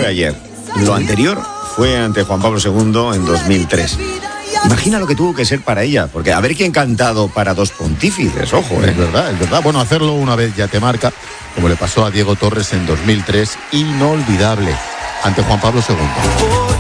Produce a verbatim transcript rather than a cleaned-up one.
fue ayer. Lo anterior fue ante Juan Pablo segundo en dos mil tres. Imagina lo que tuvo que ser para ella, porque a ver quién cantado para dos pontífices, ojo, ¿eh? Es verdad, es verdad. Bueno, hacerlo una vez ya te marca, como le pasó a Diego Torres en dos mil tres, inolvidable, ante Juan Pablo segundo.